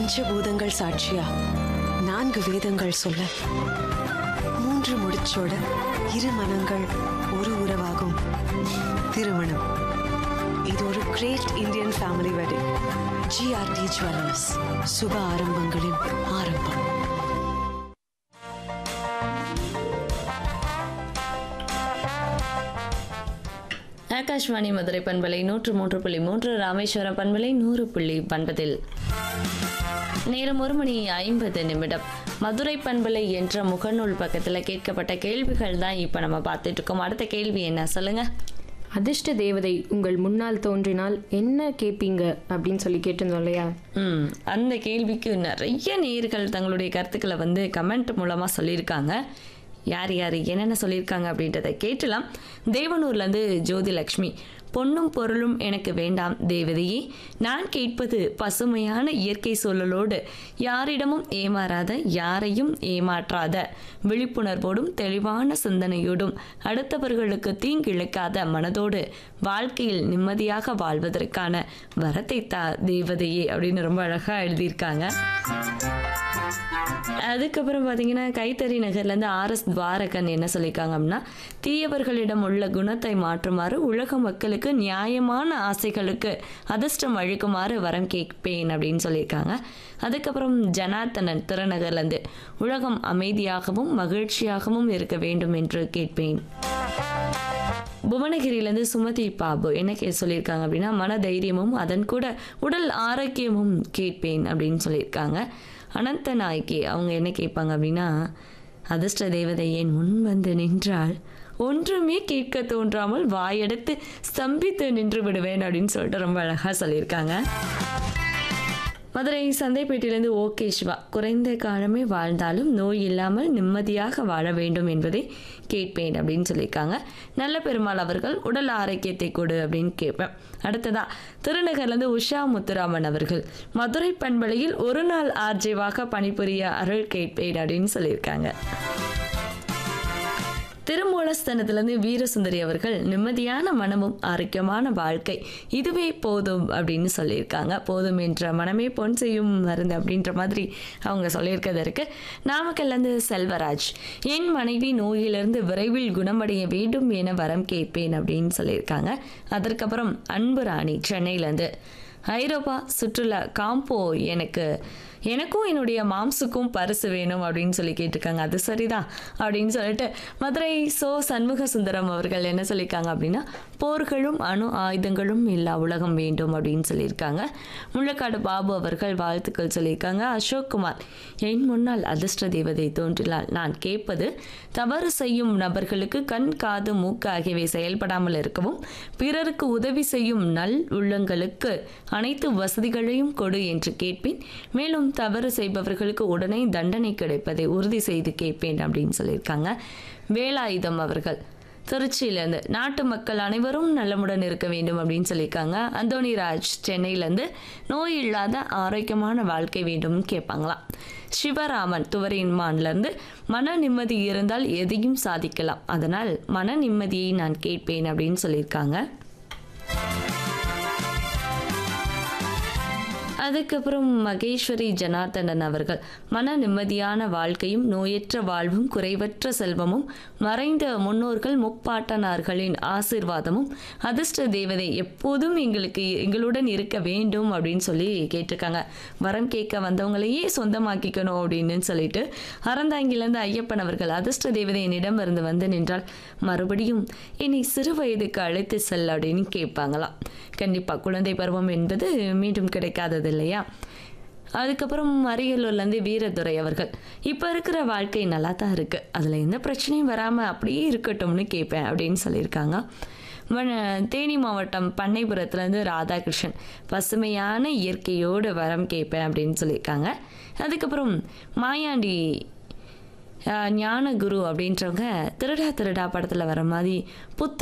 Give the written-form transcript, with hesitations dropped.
பஞ்சபூதங்கள் சாட்சியா 4 வேதங்கள் சொல்ல 3 முடிச்சோட 2 மனங்கள் ஒரு உறவாகும். திருமணம் இது ஒரு great Indian family wedding. GRT jewellers, சுப ஆரம்பங்களின் ஆரம்பம். ஆகாஷ்வாணி மதுரை பண்பலை 103.3, ராமேஸ்வரம் பண்பலை 100.9. நேரம் 1:50. மதுரை பண்பலை என்ற முகநூல் பக்கத்தில் கேட்கப்பட்ட கேள்விகள் தான் இப்போ நம்ம பார்த்துட்டு இருக்கோம். அடுத்த கேள்வி என்ன சொல்லுங்க? அதிர்ஷ்ட தேவதை உங்கள் முன்னால் தோன்றினால் என்ன கேட்பீங்க அப்படின்னு சொல்லி கேட்டிருந்தோம் இல்லையா? அந்த கேள்விக்கு நிறைய நேயர்கள் தங்களுடைய கருத்துக்களை வந்து கமெண்ட் மூலமாக சொல்லியிருக்காங்க. யார் யார் என்னென்ன சொல்லியிருக்காங்க அப்படின்றத கேட்டலாம். தேவனூர்லேருந்து ஜோதிலக்ஷ்மி, பொன்னும் பொருளும் எனக்கு வேண்டாம் தேவதையே, நான் கேட்பது பசுமையான இயற்கை சூழலோடு யாரிடமும் ஏமாறாத, யாரையும் ஏமாற்றாத, விழிப்புணர்வோடும் தெளிவான சிந்தனையோடும் அடுத்தவர்களுக்கு தீங்கிழைக்காத மனதோடு வாழ்க்கையில் நிம்மதியாக வாழ்வதற்கான வரத்தை தா தேவதையே அப்படின்னு ரொம்ப அழகாக எழுதியிருக்காங்க. அதுக்கப்புறம் பார்த்தீங்கன்னா கைத்தறி நகர்லேருந்து ஆர்எஸ் துவாரகன் என்ன சொல்லியிருக்காங்க அப்படின்னா, தீயவர்களிடம் உள்ள குணத்தை மாற்றுமாறு உலக மக்களுக்கு நியாயமான ஆசைகளுக்கு அதிர்ஷ்டம் அழிக்குமாறு வரம் கேட்பேன் அப்படின்னு சொல்லியிருக்காங்க. அதுக்கப்புறம் ஜனார்த்தனன் திருநகர்லேருந்து, உலகம் அமைதியாகவும் மகிழ்ச்சியாகவும் இருக்க வேண்டும் என்று கேட்பேன். புவனகிரியிலேருந்து சுமதி பாபு என்ன சொல்லியிருக்காங்க அப்படின்னா, மன தைரியமும் அதன் கூட உடல் ஆரோக்கியமும் கேட்பேன் அப்படின்னு சொல்லியிருக்காங்க. அனந்த நாய்க்கு அவங்க என்ன கேட்பாங்க அப்படின்னா, அதிர்ஷ்ட தேவதை என் முன் வந்து நின்றால் ஒன்றுமே கேட்க தோன்றாமல் வாயெடுத்து ஸ்தம்பித்து நின்று விடுவேன் அப்படின்னு சொல்லிட்டு ரொம்ப அழகாக சொல்லியிருக்காங்க. மதுரை சந்தைப்பேட்டையிலேருந்து ஓகே சிவா, குறைந்த காலமே வாழ்ந்தாலும் நோய் இல்லாமல் நிம்மதியாக வாழ வேண்டும் என்பதை கேட்பேன் அப்படின்னு சொல்லியிருக்காங்க. நல்ல பெருமாள் அவர்கள், உடல் ஆரோக்கியத்தை கொடு அப்படின்னு கேட்பேன். அடுத்ததா திருநகர்லேருந்து உஷா முத்துராமன் அவர்கள், மதுரை பண்பலையில் ஒரு நாள் ஆர்ஜேவாக பணிபுரிய அருள் கேட்பேன் அப்படின்னு சொல்லியிருக்காங்க. திருமூலஸ்தனத்திலிருந்து வீரசுந்தரி அவர்கள், நிம்மதியான மனமும் ஆரோக்கியமான வாழ்க்கை இதுவே போதும் அப்படின்னு சொல்லியிருக்காங்க. போதும் என்ற மனமே பொன் செய்யும் மருந்து அப்படின்ற மாதிரி அவங்க சொல்லியிருக்கிறது இருக்கு. நாமக்கல்லேருந்து செல்வராஜ், என் மனைவி நோயிலிருந்து விரைவில் குணமடைய வேண்டும் என வரம் கேட்பேன் அப்படின்னு சொல்லியிருக்காங்க. அதற்கப்புறம் அன்பு ராணி சென்னையிலேருந்து, ஐரோப்பா சுற்றுலா காம்போ எனக்கும் என்னுடைய மாம்சுக்கும் பரிசு வேணும் அப்படின்னு சொல்லி கேட்டிருக்காங்க. அது சரிதான் அப்படின்னு சொல்லிட்டு மதுரை சண்முக சுந்தரம் அவர்கள் என்ன சொல்லியிருக்காங்க அப்படின்னா, போர்களும் அணு ஆயுதங்களும் இல்லா உலகம் வேண்டும் அப்படின்னு சொல்லியிருக்காங்க. முள்ளக்காடு பாபு அவர்கள் வாழ்த்துக்கள் சொல்லியிருக்காங்க. அசோக் குமார், என் முன்னால் அதிர்ஷ்ட தேவதை தோன்றினால் நான் கேட்பது தவறு செய்யும் நபர்களுக்கு கண் காது மூக்கு ஆகியவை செயல்படாமல் இருக்கவும், பிறருக்கு உதவி செய்யும் நல் உள்ளங்களுக்கு அனைத்து வசதிகளையும் கொடு என்று கேட்பேன். மேலும் தவறு செய்பவர்களுக்கு உடனே தண்டனை கிடைப்பதை உறுதி செய்து கேட்பேன் அப்படின்னு சொல்லியிருக்காங்க. வேலாயுதம் அவர்கள் திருச்சியிலேருந்து, நாட்டு மக்கள் அனைவரும் நலமுடன் இருக்க வேண்டும் அப்படின்னு சொல்லியிருக்காங்க. அந்தோணிராஜ் சென்னையிலேருந்து, நோய் இல்லாத ஆரோக்கியமான வாழ்க்கை வேண்டும்னு கேட்பாங்களாம். சிவராமன் துவரைமான்லேருந்து, மன நிம்மதி இருந்தால் எதையும் சாதிக்கலாம், அதனால் மன நிம்மதியை நான் கேட்பேன் அப்படின்னு சொல்லியிருக்காங்க. அதுக்கப்புறம் மகேஸ்வரி ஜனார்த்தனன் அவர்கள், மன நிம்மதியான வாழ்க்கையும் நோயற்ற வாழ்வும் குறைவற்ற செல்வமும் மறைந்த முன்னோர்கள் முப்பாட்டனார்களின் ஆசீர்வாதமும் அதிர்ஷ்ட தேவதை எப்போதும் எங்களுடன் இருக்க வேண்டும் அப்படின்னு சொல்லி கேட்டிருக்காங்க. வரம் கேட்க வந்தவங்களையே சொந்தமாக்கிக்கணும் அப்படின்னு சொல்லிட்டு அறந்தாங்கிலேருந்து ஐயப்பன் அவர்கள், அதிர்ஷ்ட தேவதை என்னிடம் இருந்து வந்து நின்றால் மறுபடியும் என்னை சிறு வயதுக்கு அழைத்து செல் அப்படின்னு கேட்பாங்களாம். கண்டிப்பாக குழந்தை பருவம் என்பது மீண்டும் கிடைக்காதது இல்லையா? அதுக்கப்புறம் அரியலூர்லேருந்து வீரதுரை அவர்கள், இப்போ இருக்கிற வாழ்க்கை நல்லா தான் இருக்குது, அதில் எந்த பிரச்சனையும் வராமல் அப்படியே இருக்கட்டும்னு கேட்பேன் அப்படின்னு சொல்லியிருக்காங்க. தேனி மாவட்டம் பண்ணைபுரத்துலேருந்து ராதாகிருஷ்ணன், பசுமையான இயற்கையோடு வரம் கேட்பேன் அப்படின்னு சொல்லியிருக்காங்க. அதுக்கப்புறம் மாயாண்டி ஞானகுரு அப்படின்றவங்க, திருடா திருடா படத்தில் வர மாதிரி